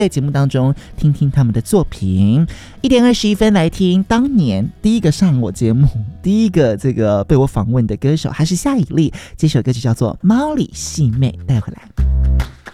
在节目当中听听他们的作品。1:21来听当年第一个上我节目、第一个这个被我访问的歌手，还是夏以丽。这首歌就叫做《猫里细妹》，带回来。